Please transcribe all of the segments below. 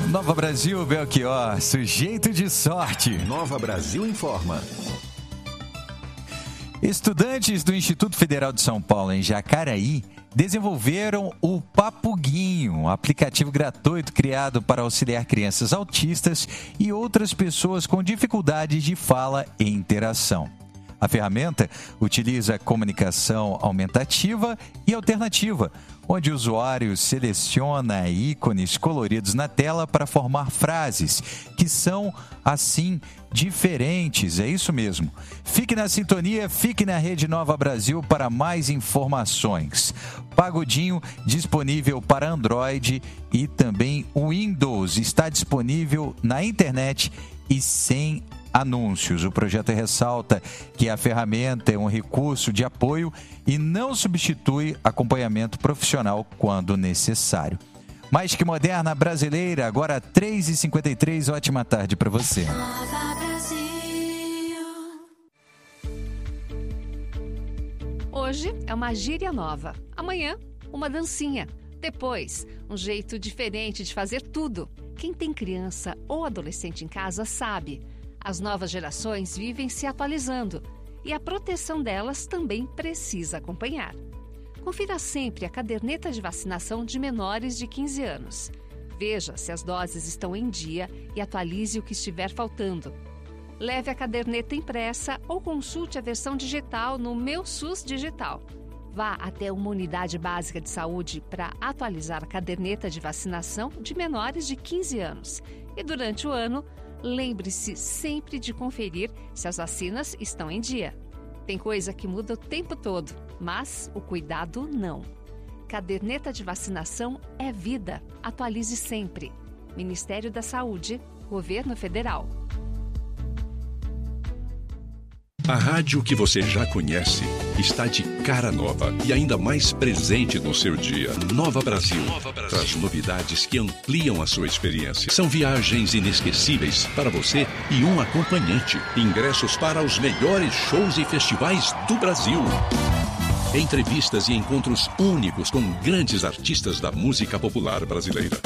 Nova Brasil, Belchior, sujeito de sorte. Nova Brasil informa. Estudantes do Instituto Federal de São Paulo, em Jacaraí, desenvolveram o Papuguinho, um aplicativo gratuito criado para auxiliar crianças autistas e outras pessoas com dificuldades de fala e interação. A ferramenta utiliza comunicação aumentativa e alternativa, onde o usuário seleciona ícones coloridos na tela para formar frases que são, assim, diferentes. É isso mesmo. Fique na sintonia, fique na Rede Nova Brasil para mais informações. Pagodinho disponível para Android e também o Windows. Está disponível na internet e sem anúncios. O projeto ressalta que a ferramenta é um recurso de apoio e não substitui acompanhamento profissional quando necessário. Mais que moderna brasileira, agora 3h53, ótima tarde para você. Hoje é uma gíria nova, amanhã uma dancinha, depois um jeito diferente de fazer tudo. Quem tem criança ou adolescente em casa sabe. As novas gerações vivem se atualizando e a proteção delas também precisa acompanhar. Confira sempre a caderneta de vacinação de menores de 15 anos. Veja se as doses estão em dia e atualize o que estiver faltando. Leve a caderneta impressa ou consulte a versão digital no Meu SUS Digital. Vá até uma unidade básica de saúde para atualizar a caderneta de vacinação de menores de 15 anos. E durante o ano, lembre-se sempre de conferir se as vacinas estão em dia. Tem coisa que muda o tempo todo, mas o cuidado não. Caderneta de vacinação é vida. Atualize sempre. Ministério da Saúde, Governo Federal. A rádio que você já conhece está de cara nova e ainda mais presente no seu dia. Nova Brasil traz novidades que ampliam a sua experiência. São viagens inesquecíveis para você e um acompanhante. Ingressos para os melhores shows e festivais do Brasil. Entrevistas e encontros únicos com grandes artistas da música popular brasileira.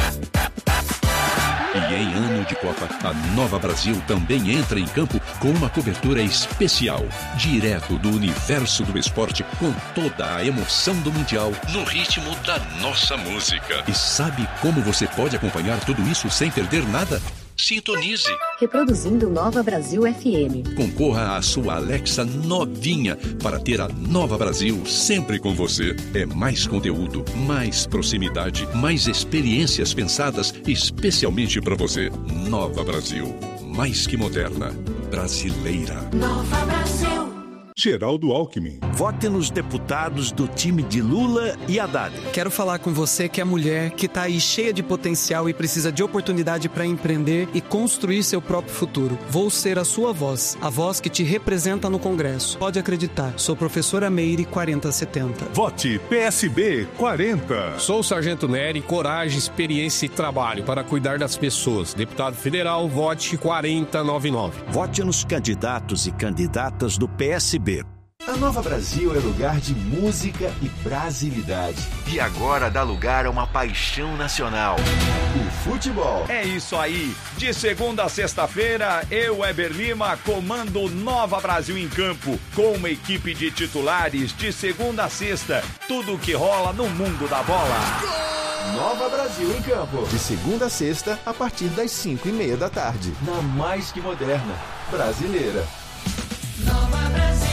E em ano de Copa, a Nova Brasil também entra em campo com uma cobertura especial, direto do universo do esporte, com toda a emoção do Mundial, no ritmo da nossa música. E sabe como você pode acompanhar tudo isso sem perder nada? Sintonize. Reproduzindo Nova Brasil FM. Concorra à sua Alexa novinha para ter a Nova Brasil sempre com você. É mais conteúdo, mais proximidade, mais experiências pensadas especialmente para você. Nova Brasil. Mais que moderna. Brasileira. Nova Brasil. Geraldo Alckmin. Vote nos deputados do time de Lula e Haddad. Quero falar com você que é mulher, que tá aí cheia de potencial e precisa de oportunidade para empreender e construir seu próprio futuro. Vou ser a sua voz, a voz que te representa no Congresso. Pode acreditar, sou professora Meire 4070. Vote PSB 40. Sou o Sargento Nery, coragem, experiência e trabalho para cuidar das pessoas. Deputado Federal, vote 4099. Vote nos candidatos e candidatas do PSB. A Nova Brasil é lugar de música e brasilidade. E agora dá lugar a uma paixão nacional: o futebol. É isso aí. De segunda a sexta-feira, eu, Weber Lima, comando Nova Brasil em campo, com uma equipe de titulares de segunda a sexta. Tudo o que rola no mundo da bola. Nova Brasil em campo. De segunda a sexta, a partir das 5h30 da tarde. Na mais que moderna brasileira. Nova Brasil.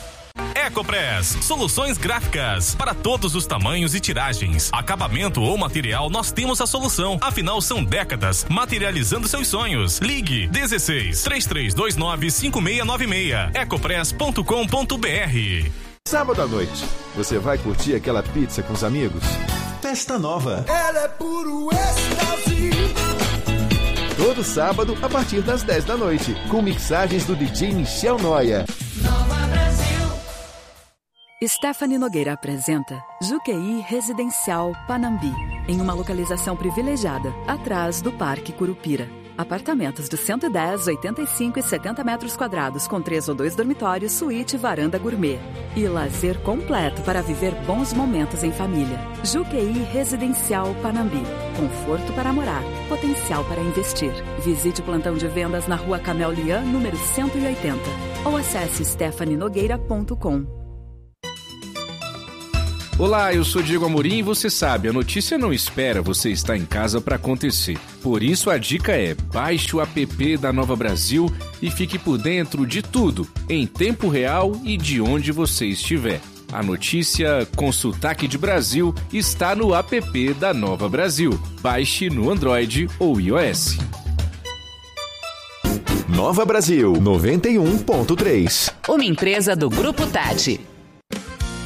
Ecopress, soluções gráficas para todos os tamanhos e tiragens. Acabamento ou material, nós temos a solução. Afinal, são décadas materializando seus sonhos. Ligue 16 3329 5696. ecopress.com.br. Sábado à noite, você vai curtir aquela pizza com os amigos? Festa Nova. Ela é puro êxtase. Todo sábado, a partir das 10 da noite, com mixagens do DJ Michel Noia. Nova Brasil. Stephanie Nogueira apresenta Juqueí Residencial Panambi, em uma localização privilegiada, atrás do Parque Curupira. Apartamentos de 110, 85 e 70 metros quadrados com 3 ou 2 dormitórios, suíte e varanda gourmet. E lazer completo para viver bons momentos em família. Juqueí Residencial Panambi. Conforto para morar, potencial para investir. Visite o plantão de vendas na Rua Camel Lian, número 180. Ou acesse stephanienogueira.com. Olá, eu sou Diego Amorim e você sabe, a notícia não espera você estar em casa para acontecer. Por isso a dica é, baixe o app da Nova Brasil e fique por dentro de tudo, em tempo real e de onde você estiver. A notícia com sotaque de Brasil está no app da Nova Brasil. Baixe no Android ou iOS. Nova Brasil 91.3. Uma empresa do Grupo Tati.